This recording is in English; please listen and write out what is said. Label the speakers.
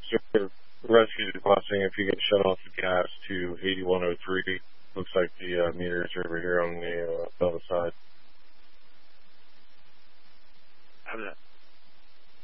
Speaker 1: Sir, rescue crossing, if you can shut off the gas to 8103. Looks like the meters are over here on the other side.